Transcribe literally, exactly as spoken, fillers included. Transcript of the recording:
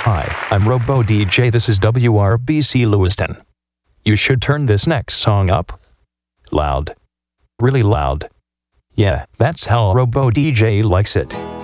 Hi, I'm Robo D J. This is W R B C Lewiston. You should turn this next song up. Loud. Really loud. Yeah, that's how Robo D J likes it.